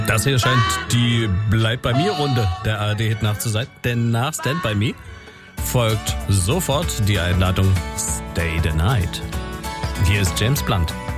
Das hier scheint die Bleib bei mir Runde der ARD-Hit-Nacht zu sein, denn nach Stand By Me folgt sofort die Einladung Stay the Night. Hier ist James Blunt.